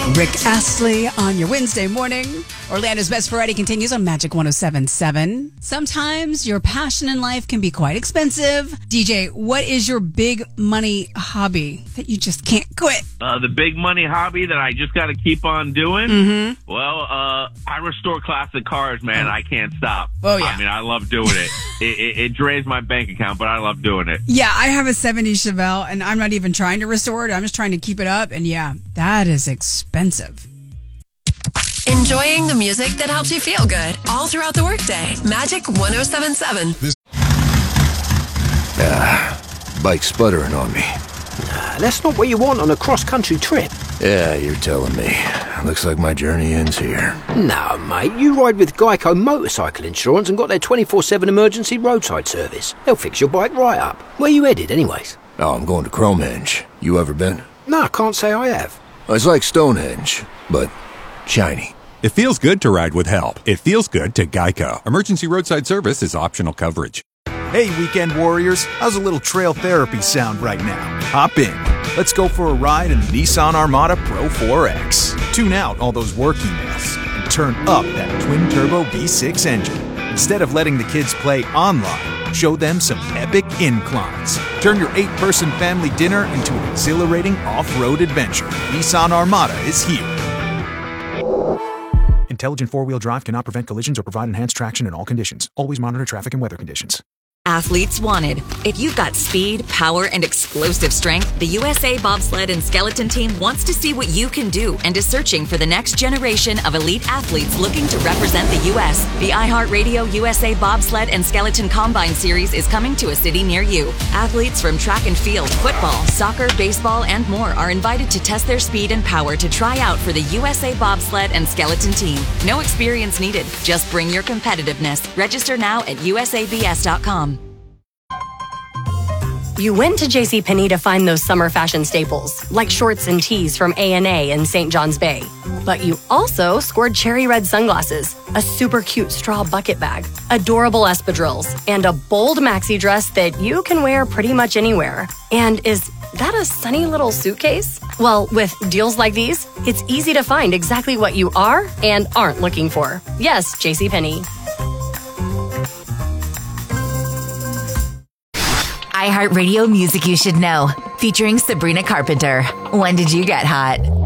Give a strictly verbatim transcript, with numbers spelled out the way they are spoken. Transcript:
Rick Astley on your Wednesday morning. Orlando's Best Variety continues on Magic one oh seven point seven. Sometimes your passion in life can be quite expensive. D J, what is your big money hobby that you just can't quit? Uh, the big money hobby that I just got to keep on doing? Mm-hmm. Well, uh, I restore classic cars, man. I can't stop. Oh, yeah. I mean, I love doing it. it, it. It drains my bank account, but I love doing it. Yeah, I have a seventies Chevelle, and I'm not even trying to restore it. I'm just trying to keep it up, and yeah, that is expensive. Enjoying the music that helps you feel good all throughout the workday. Magic one oh seven point seven. Ah, bike's sputtering on me. Nah, that's not what you want on a cross-country trip. Yeah, you're telling me. Looks like my journey ends here. No, mate, you ride with Geico Motorcycle Insurance and got their twenty-four seven emergency roadside service. They'll fix your bike right up. Where you headed, anyways? Oh, I'm going to Cromehenge. You ever been? No, I can't say I have. It's like Stonehenge, but shiny. It feels good to ride with help. It feels good to Geico. Emergency roadside service is optional coverage. Hey, weekend warriors, how's a little trail therapy sound right now? Hop in. Let's go for a ride in the Nissan Armada Pro four X. Tune out all those work emails and turn up that twin-turbo V six engine. Instead of letting the kids play online, show them some epic inclines. Turn your eight-person family dinner into an exhilarating off-road adventure. Nissan Armada is here. Intelligent four-wheel drive cannot prevent collisions or provide enhanced traction in all conditions. Always monitor traffic and weather conditions. Athletes wanted. If you've got speed, power, and explosive strength, the U S A Bobsled and Skeleton Team wants to see what you can do and is searching for the next generation of elite athletes looking to represent the U S The iHeartRadio U S A Bobsled and Skeleton Combine Series is coming to a city near you. Athletes from track and field, football, soccer, baseball, and more are invited to test their speed and power to try out for the U S A Bobsled and Skeleton Team. No experience needed. Just bring your competitiveness. Register now at U S A B S dot com. You went to JCPenney to find those summer fashion staples, like shorts and tees from A and A in Saint John's Bay. But you also scored cherry red sunglasses, a super cute straw bucket bag, adorable espadrilles, and a bold maxi dress that you can wear pretty much anywhere. And is that a sunny little suitcase? Well, with deals like these, it's easy to find exactly what you are and aren't looking for. Yes, JCPenney. iHeartRadio Music You Should Know, featuring Sabrina Carpenter. When did you get hot?